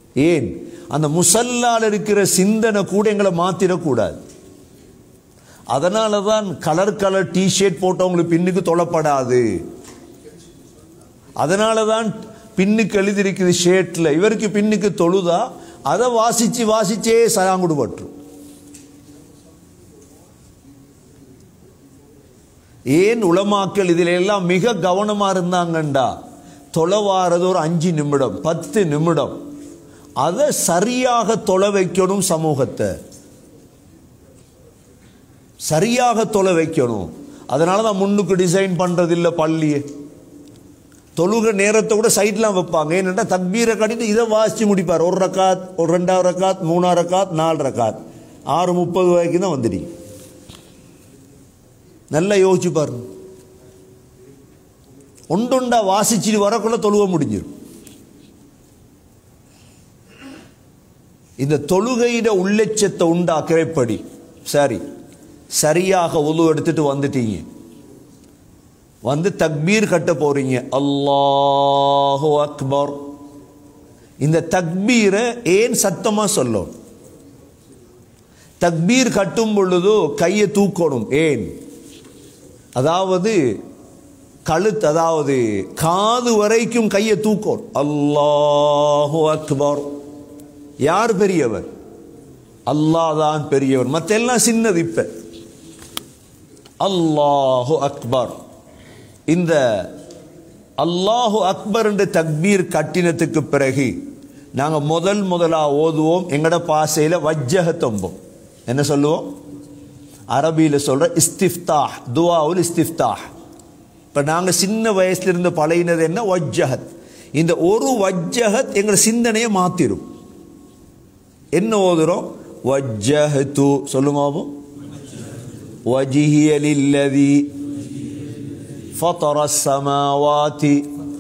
ஏன்? அந்த முசல்லால் இருக்கிற சிந்தனை கூட எங்களை மாத்திரக்கூடாது. அதனால தான் கலர் கலர் டிஷர்ட் போட்டவங்களுக்கு பின்னுக்கு தொழப்படாது. அதனால தான் பின்னுக்கு எழுதியிருக்குது ஷேர்ட்ல, இவருக்கு பின்னுக்கு தொழுதா அதை வாசிச்சே சலாங்குடுபட்டு. ஏன் உலமாக்கள் இதில் எல்லாம் மிக கவனமா இருந்தாங்கண்டா, தொலைவாரது ஒரு 5 நிமிடம் 10 நிமிடம் அதை சரியாக தொலை வைக்கணும், சமூகத்தை சரியாக தொலை வைக்கணும். அதனால தான் முன்னுக்கு டிசைன் பண்றது இல்லை பள்ளியை. தொழுக நேரத்தை கூட சைட்லாம் வைப்பாங்க. ஏன்னா தக்பீரை கட்டிட்டு இதை வாசிச்சு முடிப்பார். 1 ரக்காத், ஒரு 2வது ரக்காத், 3வது ரக்காத், 4 ரக்காத், 6:30 வரைக்கும் தான் வந்துடுங்க. நல்லா யோசிச்சு பாருங்க. ஒண்டொண்டா வாசிச்சுட்டு வரக்குள்ள தொழுவ முடிஞ்சிடும். இந்த தொழுகையிட உள்ளட்சத்தை உண்டாக்கிறபடி சரி, சரியாக ஒழு எடுத்துட்டு வந்துட்டீங்க, வந்து தக்பீர் கட்ட போறீங்க, அல்லாஹு அக்பர். இந்த தக்பீரை ஏன் சத்தமா சொல்லும்? தக்பீர் கட்டும் பொழுது கையை தூக்கணும். ஏன்? அதாவது கழுத்து, அதாவது காது வரைக்கும் கையை தூக்கணும். அல்லாஹு அக்பர். யார் பெரியவர்? அல்லாஹ் தான் பெரியவர், மற்ற எல்லாம் சின்னது. இப்ப அல்லாஹு அக்பர், இந்த அல்லாஹு அக்பர் என்ற தக்பீர் கட்டினத்துக்கு பிறகு நாங்க முதலா ஓதுவோம். எங்கட பாசையில வஜ்ஜஹத்தம்போம். என்ன சொல்லுவோம்? அரபியில சொல்ற இஸ்திஃப்தாஹ், துஆவுல் இஸ்திஃப்தாஹ். இப்ப நாங்க சின்ன வயசுல இருந்து பழகினது என்ன? வஜ்ஜஹத். இந்த ஒரு வஜ்ஜஹத் எங்க சிந்தனையை மாத்திரும். என்ன ஓதுறோம்? வஜ்ஜஹது. சொல்லுங்க, வஜ்ஹிய லில்லதி ஃபதர ஸமாவாதி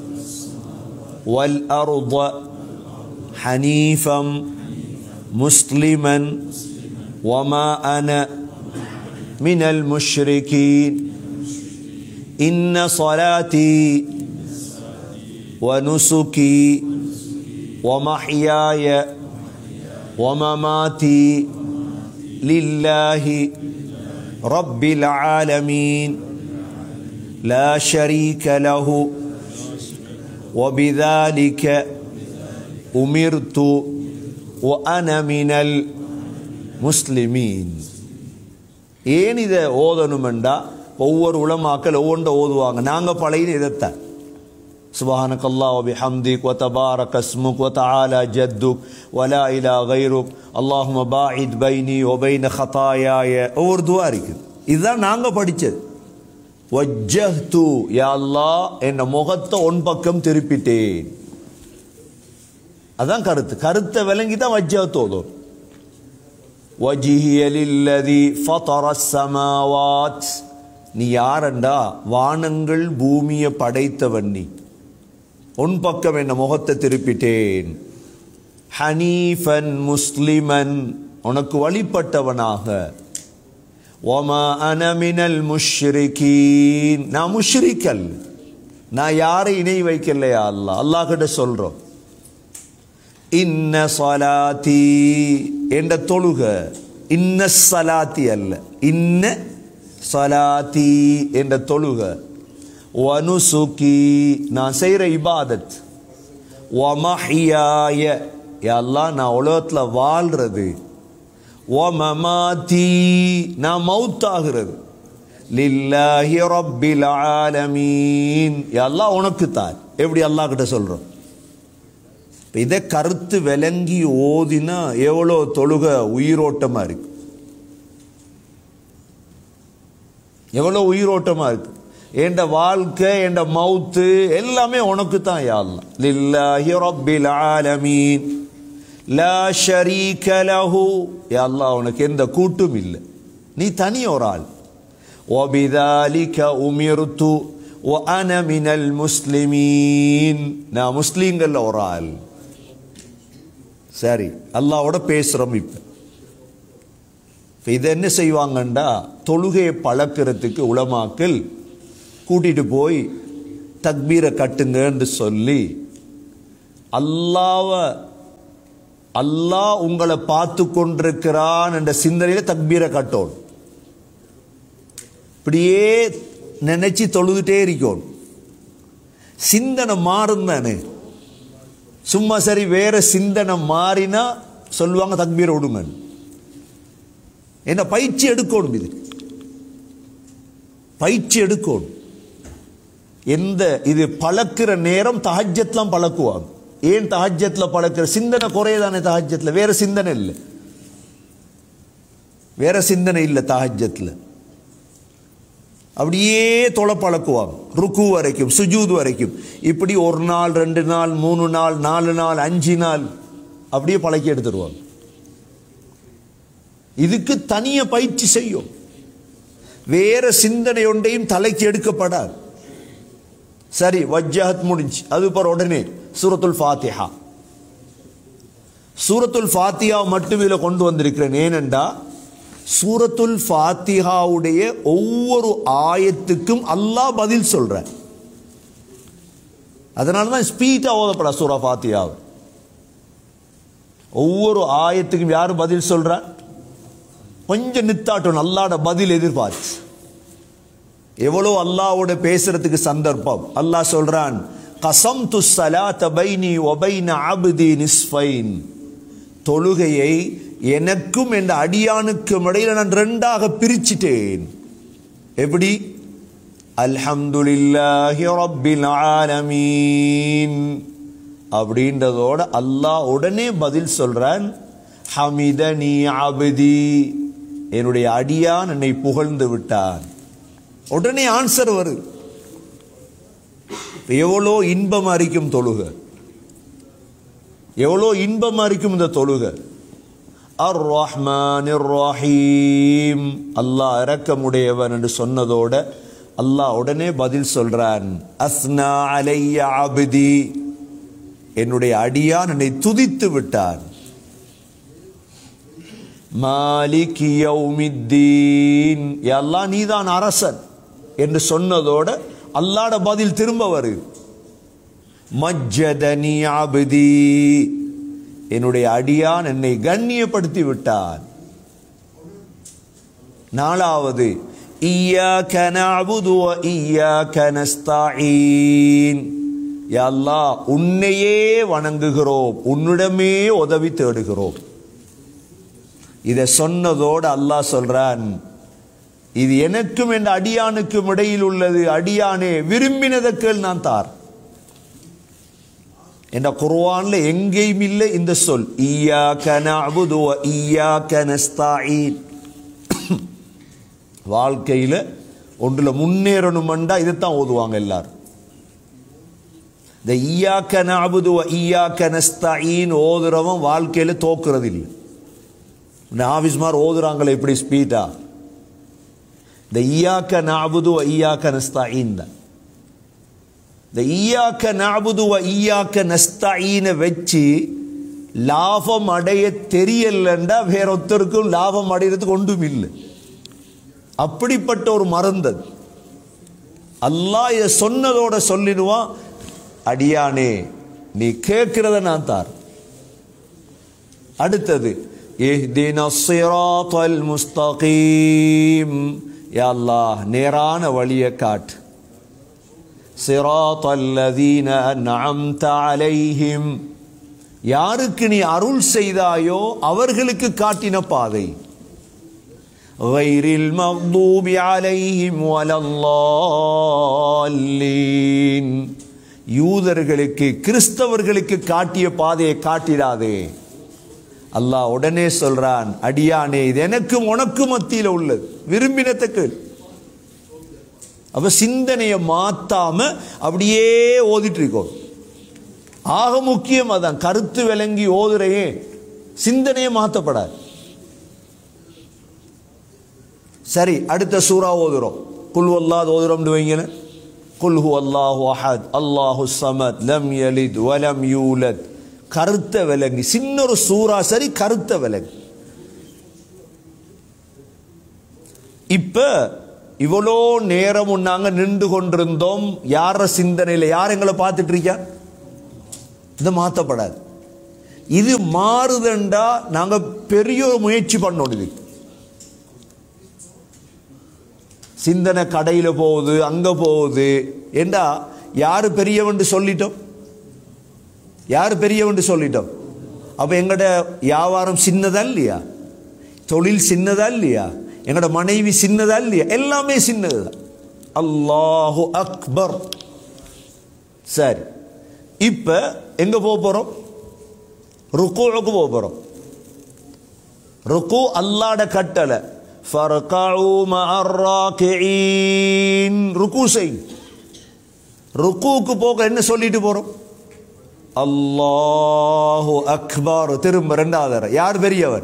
வல் அர்த ஹனீஃபம் முஸ்லிமன் வமா அன மினல் முஷ்ரிகீன் இன்ன ஸலாத்தி வனுசுகி வமஹ்யாய வமமாதி லில்லாஹி ரப்பில் ஆலமீன் லா ஷரீக லஹு வபிதாலிக உமிர்து வஅன மினல் முஸ்லிமீன். ஏன் இதை ஓதணுமெண்டா, ஒவ்வொரு உலமாக்கள் ஒவ்வொன்றை ஓதுவாங்க. நாங்க பழைய இதைத்தான் சுப்ஹானக அல்லாஹ் வ பிஹம்திக் வ தபாரக இஸ்முக் வ தஆலா ஜத்துக் வ லா இலாஹ கைருக் அல்லாஹும்ம பாஇத் பைனி வ பைன ஹதாயாய. ஒவ்வொரு துஆ இருக்குது. இதுதான் நாங்க படிச்சது. வஜ்ஜஹ்து, யா அல்லாஹ் என் முகத்தை உன் பக்கம் திருப்பிட்டேன். அதான் கருத்தை விளங்கி தான் வஜ்ஜஹ்து ஓதும். வஜ்ஹிய லில்லதி ஃபதர ஸமாவாத், நீ யாரண்டா? வானங்கள் பூமியை படைத்தவன் நீ. உன் பக்கம் என்ன முகத்தை திருப்பிட்டேன். ஹனீஃபன் முஸ்லிமன், உனக்கு வழிபட்டவனாக. வமா அன மினல் முஷ்ரிகீன், நான் முஷ்ரிக்கல், நான் யாரை இணை வைக்கலையா அல்லாஹ். அல்லாஹ் கிட்ட சொல்றோம். இன்ன ஸலாத்தி, என்ற தொழுக. இன்ன ஸலாத்தி அல்ல, இன்ன ஸலாத்தி என்ற தொழுக. வனுசுகி, நான் செய்கிற இபாதத். வமஹ்யாய, யா அல்லாஹ் நான் உலகத்துல வாழ்றது. வமமாதி, நான் மௌத்தாகிறது. லில்லாஹி ரப்பில் ஆலமீன், யா அல்லாஹ் உனக்கு தான். எப்படி அல்லாஹ் கிட்ட சொல்றோம்? இதை கருத்து விளங்கி ஓதினா எவ்வளோ தொழுக உயிரோட்டமா இருக்கு, எவ்வளோ உயிரோட்டமா இருக்கு. என்ற வாழ்க்கை, என்ற மௌத்து எல்லாமே உனக்கு தான் யா அல்லாஹ். லில்லாஹி ரப்பில் ஆலமீன் லா ஷரீக லஹு, யா அல்லாஹ் உனக்கு எந்த கூட்டும் இல்லை, நீ தனி ஒரு ஆள். வபிதாலிக உமிர்து வ அன மினல் முஸ்லிமீன், நான் முஸ்லீம்கள்ல ஒரு ஆள். சரி, அல்லாஹ்வோட பேசுறோம். இப்ப இதை என்ன செய்வாங்கண்டா, தொழுகையை பழக்கிறதுக்கு உலமாக்கள் கூட்டிட்டு போய் தக்பீரை கட்டுங்கன்னு சொல்லி அல்லாஹ்வை அல்லாஹ் உங்களை பார்த்து கொண்டிருக்கிறான் என்ற சிந்தனையில தக்பீரை கட்டோம். இப்படியே நினைச்சு தொழுதுட்டே இருக்கோம். சிந்தனை மாறும் தானே. சும்மா சரி வேற சிந்தனை மாறினா சொல்லுவாங்க தக்பீரை விடுங்க. என்ன பயிற்சி எடுக்கணும், இது பயிற்சி எடுக்கணும். எந்த இது பழக்கிற நேரம் தஹஜ்ஜத்லாம் பழக்குவாங்க. ஏன் தஹஜ்ஜத்ல பழக்கிற? சிந்தனை குறையதானே தஹஜ்ஜத்ல, வேற சிந்தனை இல்லை, வேற சிந்தனை இல்லை தஹஜ்ஜத்ல. அப்படியே தொலை பழக்குவாங்க ருக்கு வரைக்கும் சுஜூத் வரைக்கும். இப்படி ஒரு நாள் 2 நாள் 3 நாள் 4 நாள் 5 நாள் அப்படியே பழக்கி எடுத்துருவாங்க. இதுக்கு தனிய பயிற்சி செய்யும். வேற சிந்தனை ஒன்றையும் தலைக்கு எடுக்கப்படாது. சரி, வஜ்ஜஹத் முடிஞ்சு, அது போற உடனே சூரத்துல் ஃபாத்திஹா. சூரத்துல் ஃபாத்திஹா மட்டும் இதில் கொண்டு வந்திருக்கிறேன். ஏனென்றா சூரத்துல் ஃபாத்திஹாவுடைய ஒவ்வொரு ஆயத்துக்கும் அல்லாஹ் பதில் சொல்ற. அதனால தான் ஸ்பீடா ஓதப்பட சூரா ஃபாத்திஹா. ஒவ்வொரு ஆயத்துக்கும் யாரு பதில் சொல்ற? கொஞ்சம் நித்தாட்டும், அல்லாஹ்ட பதில் எதிர்பார்த்து. எவ்வளோ அல்லாஹ்வோட பேசுறதுக்கு சந்தர்ப்பம். அல்லாஹ் சொல்றான், கஸம்து ஸலாத பைனி வ பைன அப்தி நிஸ்ஃபைன். தொழுகையை எனக்கும் என்ற அடியானுக்கும் இடையில நான் 2ஆக பிரிச்சிட்டேன். எப்படி? அல்ஹம்துலில்லாஹி ரப்பில் ஆலமீன் அப்படின்றதோட அல்லாஹ் உடனே பதில் சொல்றான், ஹமிதனி அப்தி, என்னுடைய அடியான் என்னை புகழ்ந்து விட்டான். உடனே ஆன்சர் வருது. எவ்வளோ இன்பமா இருக்கும் தொழுக, எவ்வளோ இன்பமா இருக்கும் இந்த தொழுக. அர் ரஹ்மானிர் ரஹீம், அல்லாஹ் இரக்கமுடையவன் என்று சொன்னதோட அல்லாஹ் உடனே பதில் சொல்றான், அஸ்னா அலைய அப்தி, என்னுடைய அடியான் என்னை துதித்து விட்டான். மாலிகி யௌமித்தீன், யா அல்லாஹ் நீதான் அரசன் என்று சொன்னதோட அல்லாஹ்ட பதில் திரும்ப வருது, மஜ்ஜதனி அப்தி, என்னுடைய அடியான் என்னை கண்ணியப்படுத்தி விட்டான். 4வது, இய்யாக நஅபுது வ இய்யாக நஸ்தஈன், யா அல்லாஹ் உன்னையே வணங்குகிறோம், உன்னிடமே உதவி தேடுகிறோம். இதை சொன்னதோடு அல்லாஹ் சொல்றான், இது எனக்கும் என்ற அடியானுக்கும் இடையில் உள்ளது. அடியானே விரும்பினதற்குள் நான் தார். என்ற குர்ஆன்ல எங்கேயும் இல்லை இந்த சொல், இய்யாக நஅபுது வ இய்யாக நஸ்தஈன். வாழ்க்கையில ஒன்றுல முன்னேறணும்டா இதைத்தான் ஓதுவாங்க எல்லாரும். இந்த இய்யாக நஅபுது வ இய்யாக நஸ்தஈன் ஓதுறவன் வாழ்க்கையில தோக்குறது இல்லை. ஆஃபீஸ்மார் ஓதுறாங்களே இப்படி ஸ்பீடா. இந்த இய்யாக நஅபுது வ இய்யாக நஸ்தஈன் தான். இந்த இய்யாக நஅபுது வ இய்யாக நஸ்தஈனை வச்சு லாபம் அடைய தெரியலண்டா வேற ஒருத்தருக்கும் லாபம் அடைகிறதுக்கு ஒன்றும் இல்லை. அப்படிப்பட்ட ஒரு மருந்து. அல்லாஹ் இதை சொன்னதோட சொல்லிடுவான், அடியானே நீ கேட்கிறத நான் தார். அடுத்தது, இஹ்தினஸ் ஸிராத்தல் முஸ்தகீம், யா அல்லாஹ் நேரான வழியை காட்டு. ஸிராத்தல் லதீன அன்அம்த அலைஹிம், யாருக்கு நீ அருள் செய்தாயோ அவர்களுக்கு காட்டின பாதை. கைரில் மக்தூபி அலைஹிம் வலல்லால்லீன், யூதர்களுக்கு கிறிஸ்தவர்களுக்கு காட்டிய பாதையை காட்டிடாதே. அல்லாஹ் உடனே சொல்றான், அடியானே இது எனக்கும் உனக்கும் மத்தியில் உள்ளது, விரும்பினத்துக்கு. அப்ப சிந்தனையை மாத்தாம அப்படியே ஓதிட்டு இருக்கோம். ஆக முக்கியம் அதான், கருத்து விளங்கி ஓதுறையே, சிந்தனையை மாற்றப்படாது. சரி, அடுத்த சூரா ஓதுறோம். குல் வல்லாஹ் ஓதுறோம்னு வைங்க. குல் ஹுவல்லாஹு அஹத் அல்லாஹு ஸமத் லம் யலித் வலம் யூலத். கருத்த விளங்கி சின்ன ஒரு சூரா, சரி கருத்த விளங்கி. இப்ப இவ்வளோ நேரம் நாங்க நின்று கொண்டிருந்தோம். யார சிந்தனையில் யார் எங்களை பார்த்துட்டு இருக்கா? இதை மாற்றப்படாது. இது மாறுதண்டா நாங்க பெரிய முயற்சி பண்ணோம். இது சிந்தனை கடையில போகுது, அங்க போகுது. ஏண்டா யாரு பெரியவன் சொல்லிட்டோம், யாரு பெரியவன் சொல்லிட்டோம். அப்ப எங்கட வியாபாரம் சின்னதா இல்லையா, தொழில் சின்னதா இல்லையா, எங்கட மனைவி சின்னதா இல்லையா, எல்லாமே சின்னதுதான். அல்லாஹு அக்பர். சரி, இப்ப எங்க போறோம்? ருக்கூக்கு போறோம். ருக்கு அல்லாஹ்ட கட்டளை. ஃபர்கஉ மஅர் ராகிஈன். ருக்கு செய். ருக்கூக்கு போக என்ன சொல்லிட்டு போறோம்? அல்லாஹு அக்பர். திரும்ப ரெண்டாவது யார் பெரியவர்?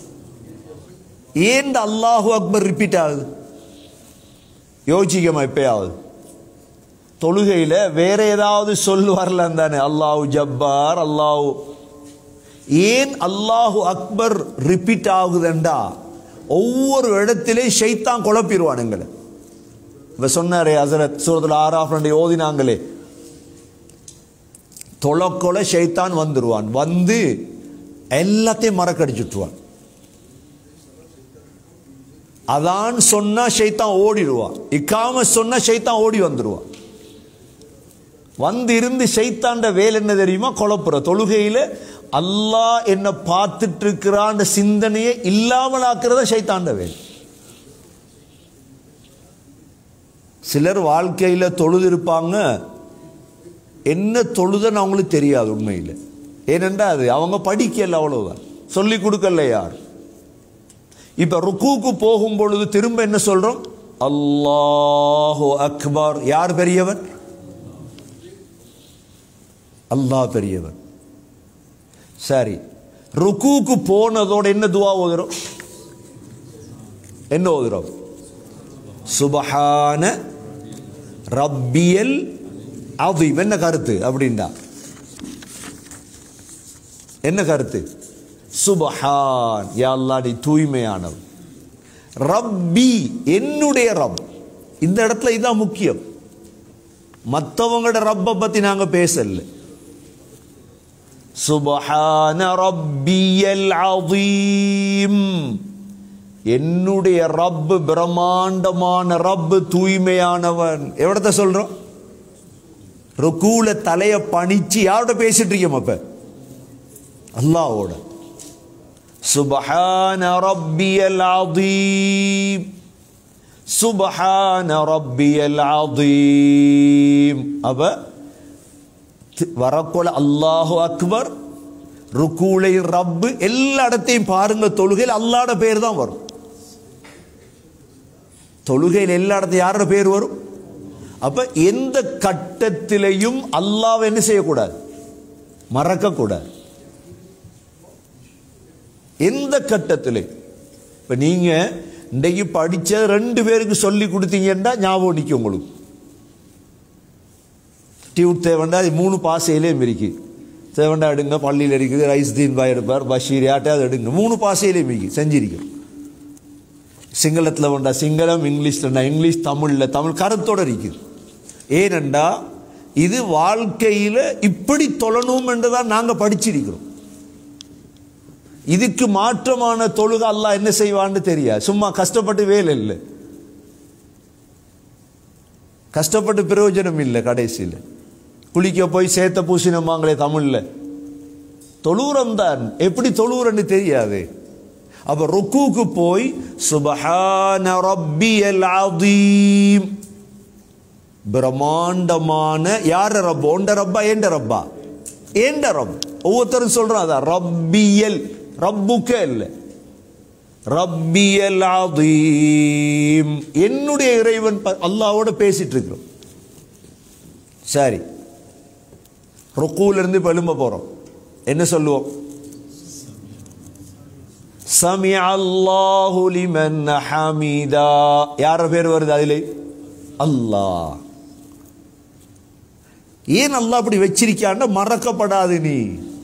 ஏன் அல்லாஹு அக்பர் ரிப்பீட் ஆகுது? யோசிக்கமா எப்பயாவது? தொழுகையில வேற ஏதாவது சொல் வரலாம் தானே? அல்லாஹு ஜப்பார், அல்லாஹு. ஏன் அல்லாஹு அக்பர் ரிப்பீட் ஆகுதுண்டா ஒவ்வொரு இடத்திலே ஷைத்தான் குழப்பிடுவானுங்களே. இப்ப சொன்னாரே ஹஸரத் சூரத்துல் ஆராஃப் ஓதினாங்களே, தொழக்கொலை ஷைத்தான் வந்துருவான், வந்து எல்லாத்தையும் மறக்கடிச்சுட்டுவான். அதான் சொன்னா ஷைத்தான் ஓடிடுவான், இக்காம சொன்னா ஷைத்தான் ஓடி வந்துடுவான். வந்து இருந்து ஷைத்தாண்ட வேலை என்ன தெரியுமா? குழப்புற. தொழுகையில அல்லாஹ் என்ன பார்த்துட்டு இருக்கிறான் சிந்தனையை இல்லாமல் ஆக்குறத ஷைத்தாண்ட வேலை. சிலர் வாழ்க்கையில தொழுது இருப்பாங்க, என்ன தொழுதன்னு அவங்களுக்கு தெரியாது உண்மையில். ஏனென்றா அது அவங்க படிக்கல, அவ்வளவுதான், சொல்லி கொடுக்கல யார். இப்ப ருக்கூக்கு போகும் பொழுது திரும்ப என்ன சொல்றோம்? அல்லாஹு அக்பர். யார் பெரியவர்? அல்லாஹ் பெரியவர். சரி, ருக்கூக்கு போனதோட என்ன துவா ஓதுறோம்? என்ன ஓதுறோம்? சுபஹான ரப்பியல் அதீம். என்ன கருத்து அப்படின்னா? என்ன கருத்து? சுபஹான், யா அல்லாஹ் நீ தூய்மையானவன். ரப்பி, என்னுடைய ரப். இந்த இடத்துல இதான் முக்கியம். மற்றவங்களோட ரப்பை பத்தி நாங்க பேசல. சுபஹான ரப்பியல் அதீம், என்னுடைய ரப்பு பிரம்மாண்டமான ரப்பு, தூய்மையானவன். எவ்வளத்த சொல்றோம்? ருக்கூல தலைய பணிச்சு யாரோட பேசிட்டு இருக்கோம்? அப்ப அல்லாஹ்வோட. சுபஹான ரப்பியல் அதீம், சுபஹான ரப்பியல் அதீம். அப்ப வரக்கொல அல்லாஹு அக்பர், ருக்கூலை ரப்பு, எல்லா இடத்தையும் பாருங்க. தொழுகையில் அல்லாஹ்ட பேர் தான் வரும். தொழுகையில் எல்லா இடத்தையும் யாரோட பேர் வரும்? அப்ப எந்த கட்டத்திலையும் அல்லாஹ்வை என்ன செய்யக்கூடாது? மறக்க கூடாது. எந்த கட்டத்திலே. இப்ப நீங்க இன்றைக்கு படிச்ச 2 பேருக்கு சொல்லி கொடுத்தீங்கன்னா ஞாபகம் நிற்கும் உங்களுக்கு. டியூட் தேவண்டா 3 பாசையிலேயும் இருக்கு. தேவண்டா எடுங்க, பள்ளியில் இருக்குது, ரைஸ்தீன் பாய் எடுப்பார், பஷீர் யாட்டையாவது எடுங்க, 3 பாசையிலேயும் இருக்கு, செஞ்சிருக்கோம். சிங்களத்தில் வேண்டா சிங்களம், இங்கிலீஷ்ல இங்கிலீஷ், தமிழ்ல தமிழ், கருத்தோட இருக்குது. ஏனெண்டா இது வாழ்க்கையில இப்படி தொழணும் என்றுதான் நாங்க படிச்சிருக்கிறோம். இதுக்கு மாற்றமான தொழுகை அல்லாஹ் என்ன செய்வான்னு தெரியாது. சும்மா கஷ்டப்பட்டு வேலை இல்லை, கஷ்டப்பட்டு பிரயோஜனம் இல்லை. கடைசியில் குளிக்க போய் சேத்த பூசினமாங்களே தமிழ்ல, தொழுவுரம் தான், எப்படி தொழுவுறன்னு தெரியாது. அப்ப ருக்கூக்கு போய் சுபஹான ரப்பியல் அதீம், பிரம்மாண்டமான. யார ரப்பா? உண்ட ரப்பா, ஏண்ட ரப்பா? ஏண்ட ரப். ஒவ்வொருத்தரும் சொல்றான் அதான் ரப்பியல், ரப்புக்க இல்லை, ரப்பியல் அதீம், என்னுடைய இறைவன். அல்லாஹ்வோட பேசிட்டு இருக்கிறோம். சரி, ருக்கூல இருந்து எழும்ப போறோம். என்ன சொல்லுவோம்? சமிஅ அல்லாஹு லிமன் ஹமீதா. யார பேர் வருது அதிலே? அல்லாஹ். ஏன் அல்லாஹ் அப்படி வச்சிருக்கான்னா மறக்கப்படாது, நீ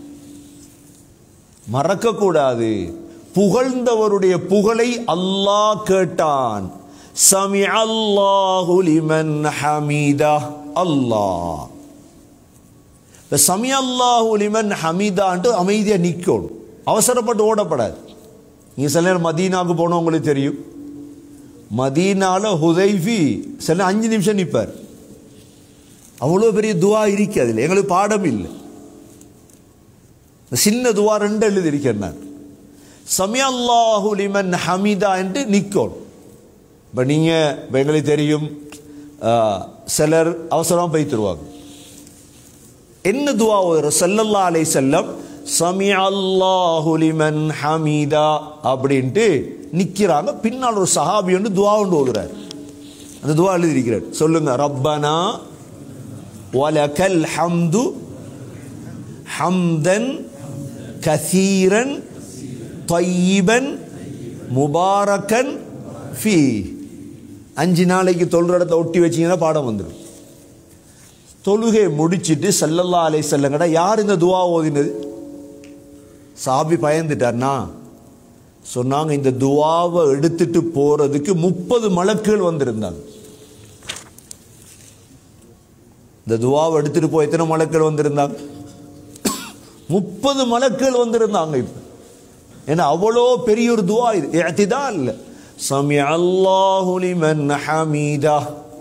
மறக்க கூடாது. புகழ்ந்தவருடைய புகழை அல்லாஹ் கேட்டான். சமிஅ அல்லாஹு லிமன் ஹமீதா. அல்லாஹ் சமியல்லாஹு லிமன் ஹமீதான்ட்டு அமைதியாக நிற்கணும், அவசரப்பட்டு ஓடப்படாது. நீங்கள் சில நேரம் மதீனாவுக்கு போனோம், உங்களுக்கு தெரியும், மதீனாவில் ஹுதைஃபி சில 5 நிமிஷம் நிற்பார். அவ்வளோ பெரிய துவா இருக்கு அதில், எங்களுக்கு பாடம் இல்லை. சின்ன துவா 2 எழுதி இருக்கேன் நான். சமியல்லாஹு லிமன் ஹமீதா என்று நிற்கணும். இப்போ நீங்கள் இப்போ எங்களுக்கு தெரியும், சிலர் அவசரமாக போய் தருவாங்க. என்ன துவா ஓதுற? ஸல்லல்லாஹு அலைஹி வஸல்லம் சமிஅல்லாஹு லிமன் ஹமீதா அப்படின்ட்டு நிற்கிறாங்க. பின்னால் ஒரு சஹாபி வந்து துவா ஒன்று ஓதுறார். அந்த துவா எழுதியிருக்கிறார். சொல்லுங்க, ரப்பனா வலக்கல் ஹம்து ஹம்தன் கசீரன் தையிபன் முபாரக்கன் ஃபீ. 5 நாளைக்கு தொழுற இடத்துல ஒட்டி வச்சிங்கன்னா பாடம் வந்துடும். தொழுகை முடிச்சுட்டு ஸல்லல்லாஹு அலைஹி வஸல்லம் கிட்ட யார் இந்த துவா ஓதினது? சாபி பயந்துட்டார்னா சொன்னாங்க, இந்த துவாவை எடுத்துட்டு போறதுக்கு 30 மலக்குகள் வந்திருந்தாங்க. இந்த துவாவை எடுத்துட்டு போய் எத்தனை மலக்குகள் வந்திருந்தாங்க? 30 மலக்குகள் வந்திருந்தாங்க. இப்ப ஏன்னா அவ்வளோ பெரிய ஒரு துவா இது. இஅ்திதால் இல்ல, சமிஅல்லாஹு லிமன் ஹமீதா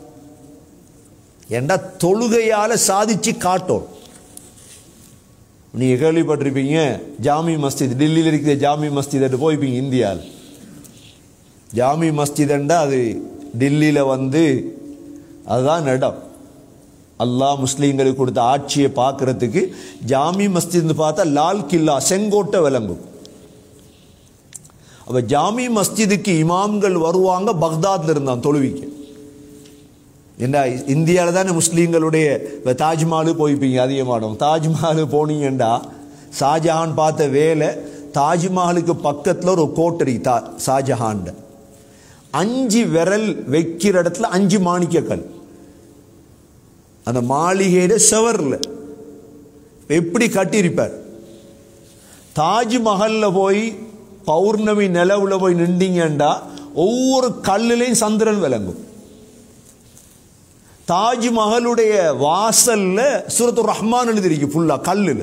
என்ற தொழுகையால சாதிச்சு காட்டும். நீங்க கேள்விப்பட்டிருப்பீங்க, ஜாமி மஸ்ஜித் டெல்லியில் இருக்கிற ஜாமி மஸ்ஜித் போய்ப்பீங்க. இந்தியாவில் ஜாமி மஸ்ஜித்ண்டா அது டெல்லியில் வந்து அதுதான் இடம். அல்லாஹ் முஸ்லீம்களுக்கு கொடுத்த ஆட்சியை பார்க்கறதுக்கு ஜாமி மஸ்ஜித் பார்த்தா லால் கில்லா செங்கோட்டை விளங்கும். அப்போ ஜாமி மஸ்ஜிதுக்கு இமாம்கள் வருவாங்க, பக்தாத்ல இருந்தான் தொழுவிக்க. ஏண்டா இந்தியாவில் தானே முஸ்லீம்களுடைய தாஜ்மஹாலு போய்ப்பீங்க அதிகமானோம். தாஜ்மஹாலு போனீங்கண்டா ஷாஜஹான் பார்த்த வேலை, தாஜ்மஹாலுக்கு பக்கத்தில் ஒரு கோட்டரி ஷாஜஹான் 5 விரல் வைக்கிற இடத்துல 5 மாணிக்கக்கல். அந்த மாளிகையிட செவரில் எப்படி கட்டியிருப்பார். தாஜ்மஹல்ல போய் பௌர்ணமி நிலவுல போய் நின்றீங்கண்டா ஒவ்வொரு கல்லுலையும் சந்திரன் விளங்கும். தாஜ்மஹலுடைய வாசல்ல சூரத்துர் ரஹ்மான் எழுதிருக்கு ஃபுல்லா கல்லுல.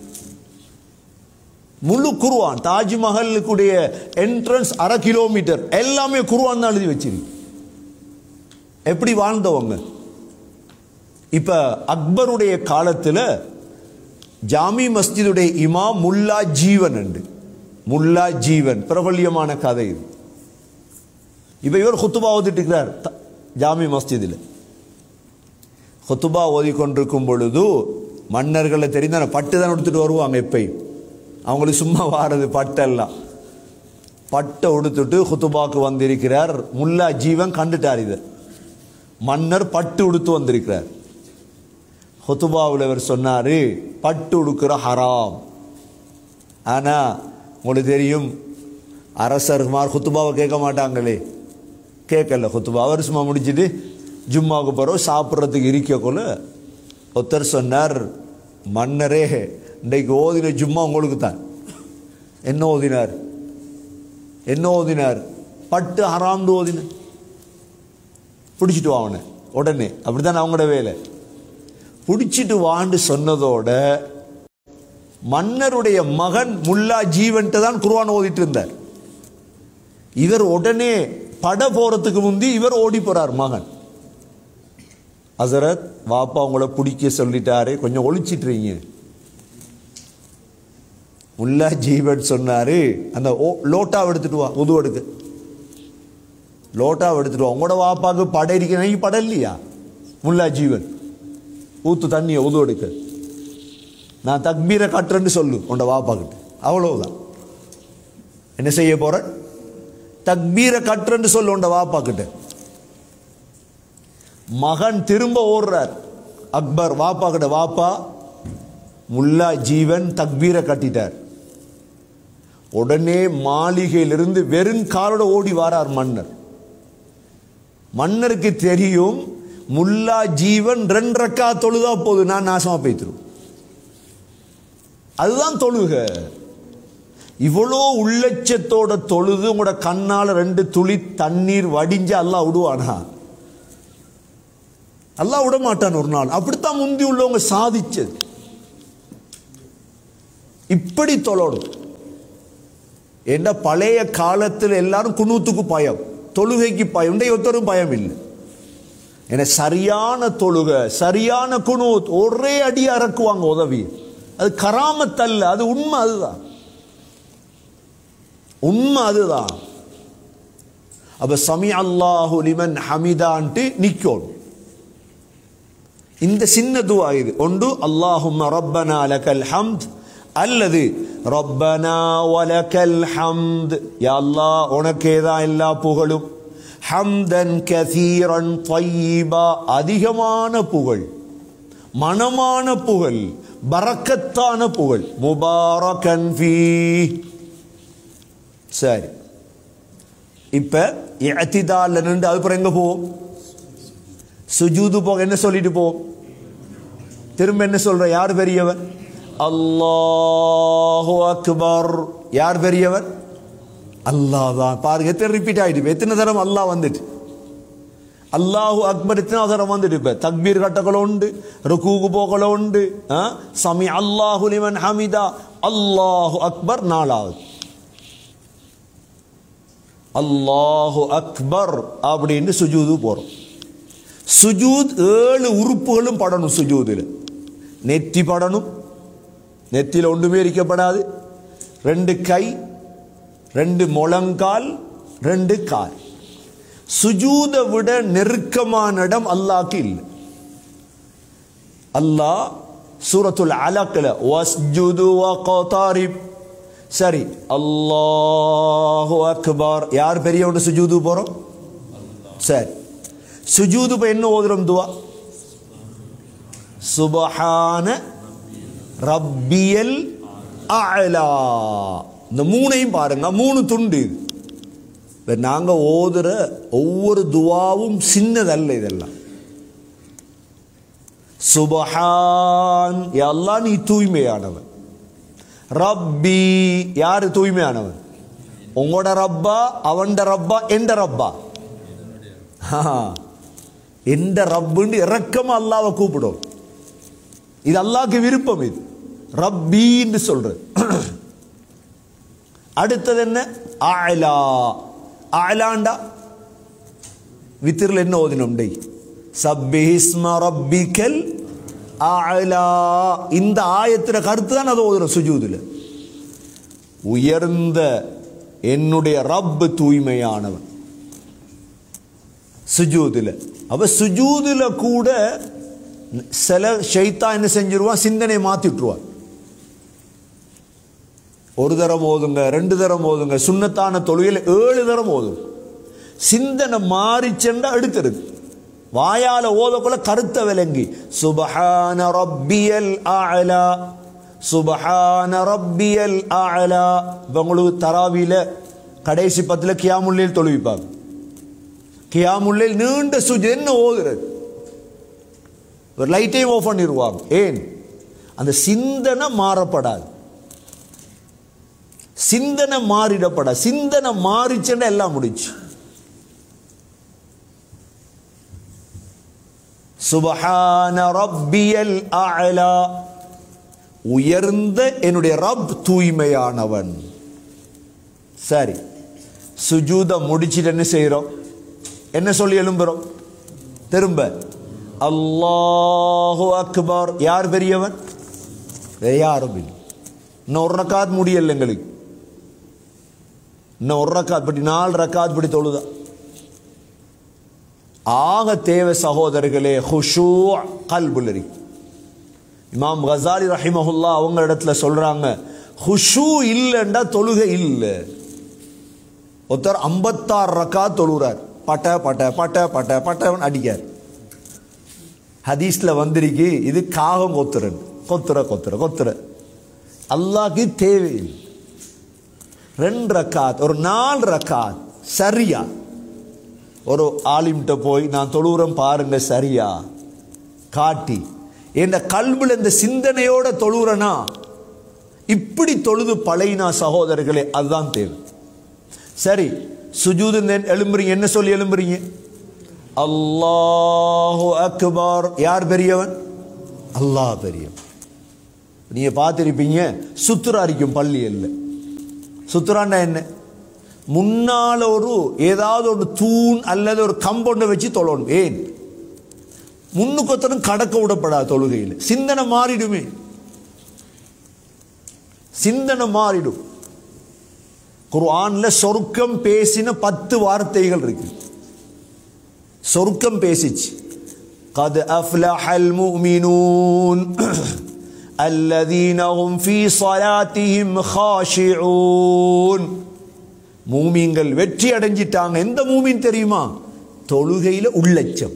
முழு குர்ஆன் தாஜ்மஹலுடைய என்ட்ரன்ஸ் 1/2 கிலோமீட்டர் எல்லாமே குர்ஆன் தான் எழுதி வச்சிருக்கு. எப்படி வாழ்ந்தவங்க. இப்ப அக்பருடைய காலத்துல ஜாமி மஸ்ஜிதுடைய இமாம் முல்லா ஜீவன் உண்டு. முல்லா ஜீவன் பிரபல்யமான கதை இது. இப்ப இவர் குத்துபா ஓதிட்டு இருக்கிறார் ஜாமி மஸ்ஜிதில். குத்துபா ஓதி கொண்டிருக்கும் பொழுது மன்னர்களை தெரிந்தான பட்டு தான் உடுத்துட்டு வருவாங்க. எப்பயும் அவங்களுக்கு சும்மா வாரது பட்டெல்லாம். பட்டை உடுத்துட்டு குத்துபாக்கு வந்திருக்கிறார். முல்லா ஜீவன் கண்டுட்டார். இதை மன்னர் பட்டு உடுத்து வந்திருக்கிறார். குத்துபாவில் இவர் சொன்னாரு, பட்டு உடுக்கிற ஹராம். ஆனா உங்களுக்கு தெரியும், அரசர்மார் குத்துபாவை கேட்க மாட்டாங்களே. கேட்கல குத்துபா. அவர் சும்மா முடிச்சுட்டு ஜும்மாவுக்கு போகிறோம் சாப்பிட்றதுக்கு இருக்கக்குள்ள ஒருத்தர் சொன்னார், மன்னரே இன்றைக்கு ஓதின ஜும்மா உங்களுக்கு தான். என்ன ஓதினார்? என்ன ஓதினார்? பட்டு ஹராம்னு ஓதின. பிடிச்சிட்டு வாங்க உடனே. அப்படித்தான் அவங்களோட வேலை. பிடிச்சிட்டு வான்னு சொன்னதோட மன்னருடைய மகன் முல்லா ஜீவன்ட்டு தான் குர்ஆன் ஓதிட்டு இருந்தார். இவர் உடனே பட போறதுக்கு முந்தி இவர் ஓடி போறார். மகன், ஹசரத் வாப்பா உங்களை பிடிக்க சொல்லிட்டாரு, கொஞ்சம் ஒழிச்சிட்டுறீங்க. முல்லா ஜீவன் சொன்னாரு, அந்த லோட்டாவை எடுத்துட்டு வா, உது எடுக்க. லோட்டாவை எடுத்துட்டு வா. உங்களோட வாப்பாக்கு பட இருக்கிற படம் இல்லையா? முல்லா ஜீவன் ஊத்து தண்ணியை உது எடுக்க. நான் தக்பீரை கட்டுறேன்னு சொல்லு உண்ட வாப்பாக்கிட்ட. அவ்வளவுதான். என்ன செய்ய போற? தக்பீரை கட்டுறேன்னு சொல்லு உண்ட வாப்பாக்கிட்ட. மகன் திரும்ப ஓடுறார். அக்பர் வாப்பா கிட்ட, வாப்பா முல்லா ஜீவன் தக்பீரை கட்டிட்டார். உடனே மாளிகையிலிருந்து வெறும் காலோட ஓடி வாரார் மன்னர். மன்னருக்கு தெரியும் முல்லா ஜீவன் 2 ரக்காத் தொழுதா போது நான் நாசமா போய்த்திரும். அதுதான் தொழுக. இவ்வளோ உள்ளட்சத்தோட தொழுது உங்களோட கண்ணால 2 துளி தண்ணீர் வடிஞ்சு அல்லாஹ் விடுவானா? அல்லாஹ் விட மாட்டான் ஒரு நாள். அப்படித்தான் முந்தி உள்ளவங்க சாதிச்சது. இப்படி தொழணும். என்ன பழைய காலத்தில் எல்லாரும் குனூத்துக்கு பயம், தொழுகைக்கு பயம். ஒருத்தரும் பயம் இல்லை. என சரியான தொழுகை, சரியான குனூத், ஒரே அடி அறக்குவாங்க உதவி. அது கராமத்தல்ல, அது உண்மை. அதுதான் உண்மை, அதுதான். அப்ப சமி அல்லாஹு லிமன் ஹமிதான்ட்டு நிக்கணும். இந்த சின்ன துஆ இது. ஒன்று அல்லாஹும்ம ரப்பனா லக்கல் ஹம்த் அல்லது ரப்பனா வலக்கல் ஹம்த். யா அல்லாஹ், உனக்கே தான் எல்லா புகழும். ஹம்தன் கஸீரன் த்வையிபா, அதிகமான புகழ், மனமான புகழ், பரக்கத்தான புகழ். முபாரகன் ஃபீ. சரி, இப்ப இஅ்திதால்ல நின்று அதுக்கப்புறம் எங்க போவோம்? சுஜூது போக என்ன சொல்லிட்டு போவோம்? திரும்ப என்ன சொல்ற? யார் பெரியவன்? அல்லாஹு அக்பர். யார் பெரியவன்? அல்லாஹ் தான். பாருங்க, எத்தனை ரிப்பீட் ஆயிட்டு, எத்தனை தரம் அல்லாஹ் வந்துட்டு. அல்லாஹு அக்பர் எத்தனை தரம் வந்துட்டு. இப்ப தக்பீர் கட்டக்களோ உண்டு, ருக்கூக்கு போக்களோ உண்டு. சமி அல்லாஹு லிமன் ஹமிதா, அல்லாஹு அக்பர் நாலாவது. அல்லாஹு அக்பர் அப்படின்னு சுஜூது போறோம். சுஜூத் 7 உறுப்புகளும் படணும். சுஜூதுல நெத்தி படணும், நெத்தியில் ஒன்றுமே இருக்கப்படாது. 2 கை, 2 முழங்கால், 2 கால். சுஜூதை விட நெருக்கமான இடம் அல்லாஹ்க்கு இல்லை. அல்லாஹ் சூரத்துல் அலக்ல வஸ்ஜுது வக்தரிப். சரி, அல்லாஹு அக்பர். யார் பெரியவன்? சுஜூது போறோம். சரி, சுஜூது இப்ப என்ன ஓதுறோம்? துவா சுப்ஹான ரப்பியல் அலா. இந்த மூணையும் பாருங்க, 3 துண்டு. நாங்க ஓதுற ஒவ்வொரு துவாவும் சின்னதல்ல. இதெல்லாம் சுப்ஹான், யா அல்லாஹ் நீ தூய்மையானவன். ரப்பி, யாரு தூய்மையானவன்? உங்களோட ரப்பா, அவன்ட ரப்பா, எந்த ரப்பா? எந்த ரப்புன்னு இறக்கமா அல்லாஹ்வை கூப்பிடும். இது அல்லாஹ்க்கு விருப்பம். இது ரப்பின்னு சொல்றது. அடுத்தது என்ன? அலா. அலாண்டா வித்திரில் என்ன ஓதினோம்? டை சப்பிஹிஸ்ம ரப்பிக்கல் அலா. இந்த ஆயத்தின கருத்து தான் அதை ஓதுறோம் சுஜூதுல. உயர்ந்த என்னுடைய ரப்பு தூய்மையானவன். சுஜூதுல. அப்ப சுஜூதுல கூட சில ஷைத்தான் என்ன செஞ்சிருவான்? சிந்தனை மாத்திட்டுருவான். ஒரு தரம் ஓதுங்க, 2 தரம் ஓதுங்க. சுன்னத்தான தொழுகையில் 7 தரம் ஓதும். சிந்தனை மாறி சென்றா எடுத்துருது. வாயால ஓதக்குள்ள கருத்தை விளங்கி சுப்ஹான ரப்பியல் அலா, சுப்ஹான ரப்பியல் அலா. இப்போ உங்களுக்கு தராவியில கடைசி 10 கியாமுல்லைல் தொழுவிப்பாங்க. கியாமுல்லைல் நீண்ட சுஜூத் என்ன ஓதுறது? ஒரு லைட்டையும் ஆஃப் பண்ணிடுவாங்க. ஏன்? அந்த சிந்தனை மாறப்படாது, சிந்தனை மாறிடப்பட. சிந்தனை மாறிச்சேன்னா எல்லாம் முடிச்சு. சுப்ஹான ரப்பியல் அலா, உயர்ந்த என்னுடைய ரப் தூய்மையானவன். சரி, சுஜூத முடிச்சிட்டு என்ன செய்யறோம்? என்ன சொல்லி எழும்புறோம்? திரும்ப அல்லாஹு அக்பர். யார் பெரியவன்? யாரும் இல்லை. இன்னும் 1 ரக்காத் முடியல எங்களுக்கு. இன்னும் 1 ரக்காத் படி 4 ரக்காத் படி தொழுதா. ஆக தேவை சகோதரர்களே ஹுஷூ கல்புல் இருக்கு. இமாம் கஸாலி ரஹிமஹுல்லா அவங்க இடத்துல சொல்றாங்க, ஹுஷூ இல்லைண்டா தொழுகை இல்லை. ஒருத்தர் 56 ரக்காத் தொழுகிறார், பட்ட பட்ட பட்ட பட்ட பட்டவன் அடிக்கார். ஹதீஸ்ல வந்திருக்கு, இது காகம் கொத்துறன், கொத்துற கொத்துற கொத்துற. அல்லாஹ்க்கு தேவையில்லை. 2 ரக்காத், ஒரு 4 ரக்காத் சரியா. ஒரு ஆலிம்கிட்ட போய் நான் தொழுகிறேன் பாருங்க சரியா காட்டி, என் கல்வில இந்த சிந்தனையோட தொழுகிறனா, இப்படி தொழுது பழையினா சகோதரர்களே, அதுதான் தேவை. சரி, சுஜூது எழும்புறீங்க, என்ன சொல்லி எழும்புறீங்க? அல்லாஹு அக்பர். யார் பெரியவன்? அல்லாஹ் பெரியவன். நீங்க பார்த்திருப்பீங்க, சுத்துரா இருக்கும் பள்ளியில். சுத்துரான்னா என்ன? முன்னால ஏதாவது ஒரு தூண் அல்லது ஒரு கம்பவுண்டை வச்சு தொழணும். ஏன்? முன்னுக்கொத்தனும் கடக்க விடப்படாது தொழுகையில். சிந்தனை மாறிடுமே, சிந்தனை மாறிடும். குர்ஆன்ல சொர்க்கம் பேசின 10 வார்த்தைகள் இருக்கு. சொர்க்கம் பேசிச்சு. கத் அஃப்லஹல் முஃமினூன் அல்லதீன ஹும் ஃபீ ஸலாத்திஹிம் காஷிஊன். மூமின்கள் வெற்றி அடைஞ்சிட்டாங்க. எந்த மூமின் தெரியுமா? தொழுகையில உள்ளச்சம்.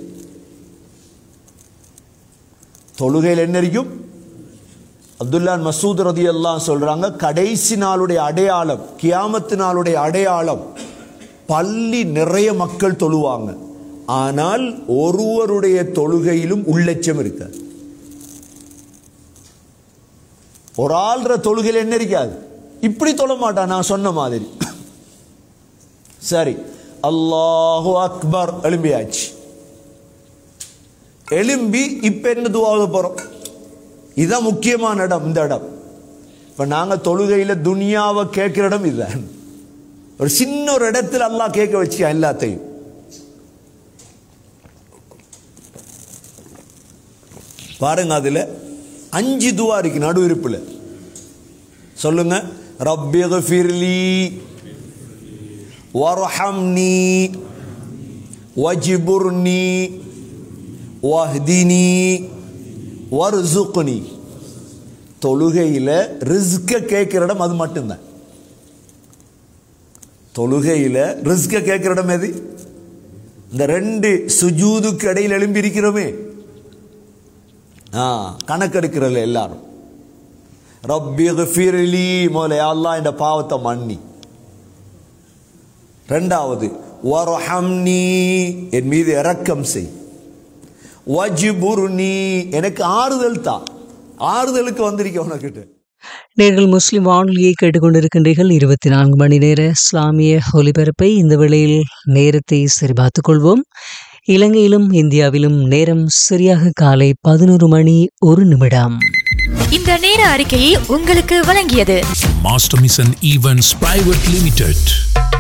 தொழுகையில் என்ன இருக்கும்? அப்துல்லா மசூத் ரலியல்லாஹு சொல்றாங்க, கடைசி நாளுடைய அடையாளம், கியாமத்து நாளுடைய அடையாளம், பள்ளி நிறைய மக்கள் தொழுவாங்க, ஆனால் ஒருவருடைய தொழுகையிலும் உள்ளச்சம் இருக்க. ஒரு ஆள்ற தொழுகையில் என்ன இருக்காது? இப்படி தொழ மாட்டான். நான் சொன்ன மாதிரி சரி, அல்லாஹு அக்பர் எழும்பியாச்சு. எழும்பி இப்ப என்ன துஆ போறோம்? இதுதான் முக்கியமான இடம். இந்த இடம் இப்ப நாங்க தொழுகையில துனியாவை கேட்கிற இடம் இதுதான். ஒரு சின்ன ஒரு இடத்துல அல்லாஹ் கேட்க வச்சு எல்லாத்தையும். பாருங்க, அதுல 5 துஆ இருக்கு நடு இருப்புல. சொல்லுங்க. ரப்பிக்ஃபிர்லி வர்ஹம்னி வஜ்புர்னி வஹ்தினி வர்சுக்னி. தொழுகையில ரிஸ்க கேட்கிற இடம் அது மட்டும்தான். தொழுகையில ரிஸ்க கேட்கிற இடம் எது? இந்த 2 சுஜூதுக்கு இடையில் எழும்பி இருக்கிறோமே, கணக்கெடுக்கிறல்ல எல்லாரும். ரப்பிக்ஃபிர்லி, மோலே அல்லாஹ் இந்த பாவத்தை மன்னி. இரண்டாவது வர்ஹம்னி, என் மீது இரக்கம் செய். வஜ்புர்னி, எனக்கு ஆறுதல் தா. ஆறுதலுக்கு வந்திருக்க உனக்கிட்ட. நீங்கள் முஸ்லிம் வானொலியை கேட்டுக்கொண்டிருக்கின்றீர்கள். 24 மணி நேர இஸ்லாமிய ஒலிபரப்பை. இந்த வேளையில் நேரத்தை சரிபார்த்துக் கொள்வோம். இலங்கையிலும் இந்தியாவிலும் நேரம் சரியாக காலை 11 மணி 1 நிமிடம். இந்த நேர அறிக்கையை உங்களுக்கு வழங்கியது master mission events private limited.